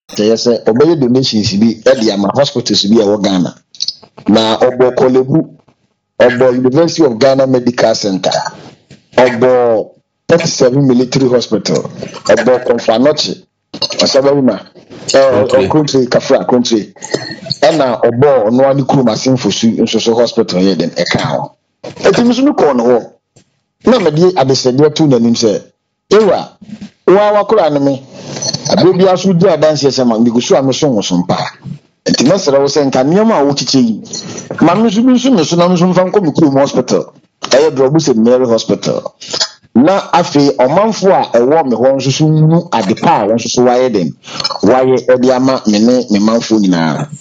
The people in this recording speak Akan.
Yes, obey donations be at the hospitals be a Ghana. Now, Obo Kolebu, Obo University of Ghana Medical Center, Obo 37 Military Hospital, Obo Konfanochi, Osabama, country, Kafra country, and now Obo no one crew machine for social hospital here than a cow. It is no corner. No, my dear, I said, you're two names, sir. Ewa, Wawa Kuranami, a baby as would do a dance yes among the Gusua song or some pa. And Timasa was saying, can you ma uchi? Mamma Susan from Comic Hospital. I had Robus in Mary Hospital. Na afi omanfo a ewo me ho nsusu nu adepa a won nsusu waye dem waye odiama me ne me manfo nyina